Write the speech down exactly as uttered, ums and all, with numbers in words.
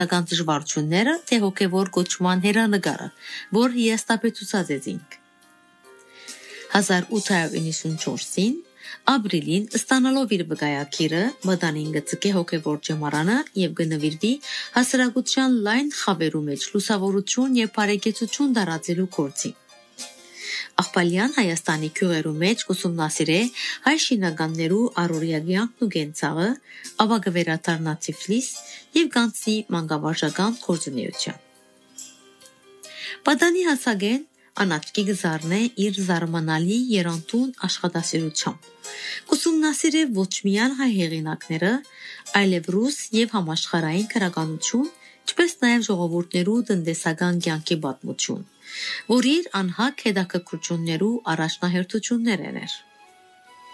Ական դժվարությունները, թե հոգևոր կոչման հերանեկարը, որ հիասթափեցուցած է զինք։ հազար ութ հարյուր իննսունչորսին ապրիլին ստանալով իր վկայակիրը մտանին գծկե հոգևոր ճեմարանը եւ գնվիրվի հասարակության լայն խավերու մեջ լուսավորություն եւ բարեկեցություն տարածելու գործի։ Աղբալյան Հայաստանի քյուղերու մեջ ուսումնասիրե հայ շինականներու առօրյա կյանքն ու կենցաղը, ավագ վերադառնա Թիֆլիս եւ գանցի մանկավարժական գործունեություն։ Պատանի հասակեն անաչքի գզարն է իր զարմանալի երանդուն աշխատասիրությամբ։ Ուսումնասիրե ոչ միայն հայ հեղինակները, այլև ռուս եւ համաշխարհային քրականություն, ինչպես նաեւ ժողովուրդներու տնտեսական կյանքի պատմություն, որ իր անհակ հետաքրքրություններու առաջնահերթություններ էր։